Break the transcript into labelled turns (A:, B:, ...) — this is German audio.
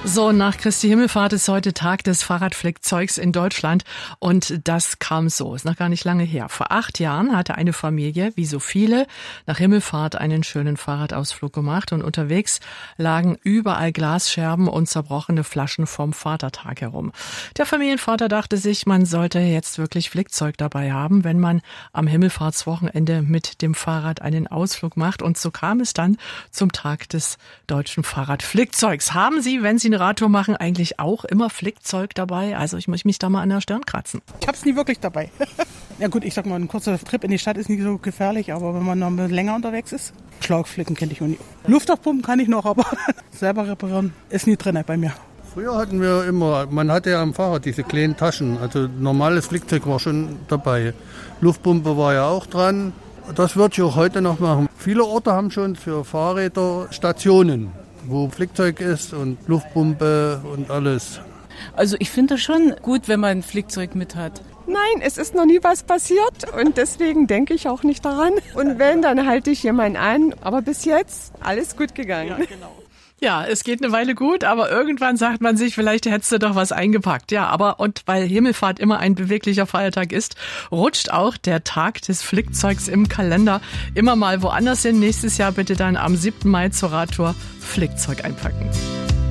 A: So, nach Christi Himmelfahrt ist heute Tag des Fahrradflickzeugs in Deutschland und das kam so, ist noch gar nicht lange her. Vor 8 Jahren hatte eine Familie, wie so viele, nach Himmelfahrt einen schönen Fahrradausflug gemacht und unterwegs lagen überall Glasscherben und zerbrochene Flaschen vom Vatertag herum. Der Familienvater dachte sich, man sollte jetzt wirklich Flickzeug dabei haben, wenn man am Himmelfahrtswochenende mit dem Fahrrad einen Ausflug macht, und so kam es dann zum Tag des deutschen Fahrradflickzeugs. Haben Sie, wenn Sie eine Radtour machen, eigentlich auch immer Flickzeug dabei? Also ich muss mich da mal an der Stirn kratzen.
B: Ich hab's nie wirklich dabei. Ja gut, ich sag mal, ein kurzer Trip in die Stadt ist nicht so gefährlich, aber wenn man noch ein bisschen länger unterwegs ist, Schlauchflicken kenne ich auch nicht. Luftaufpumpen kann ich noch, aber selber reparieren ist nie drin bei mir.
C: Früher hatten wir immer, man hatte ja am Fahrrad diese kleinen Taschen, also normales Flickzeug war schon dabei. Luftpumpe war ja auch dran. Das würde ich auch heute noch machen. Viele Orte haben schon für Fahrräder Stationen, wo Flickzeug ist und Luftpumpe und alles.
D: Also ich finde das schon gut, wenn man ein Flickzeug mit hat.
E: Nein, es ist noch nie was passiert und deswegen denke ich auch nicht daran. Und wenn, dann halte ich jemanden an. Aber bis jetzt alles gut gegangen.
A: Ja, genau. Ja, es geht eine Weile gut, aber irgendwann sagt man sich, vielleicht hättest du doch was eingepackt. Ja, aber und weil Himmelfahrt immer ein beweglicher Feiertag ist, rutscht auch der Tag des Flickzeugs im Kalender immer mal woanders hin. Nächstes Jahr bitte dann am 7. Mai zur Radtour Flickzeug einpacken.